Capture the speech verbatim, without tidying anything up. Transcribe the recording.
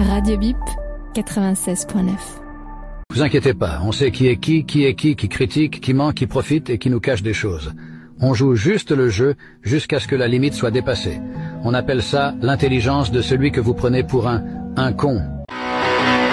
Radio Bip quatre-vingt-seize point neuf. Vous inquiétez pas, on sait qui est qui, qui est qui, qui critique, qui ment, qui profite et qui nous cache des choses. On joue juste le jeu jusqu'à ce que la limite soit dépassée. On appelle ça l'intelligence de celui que vous prenez pour un, un con.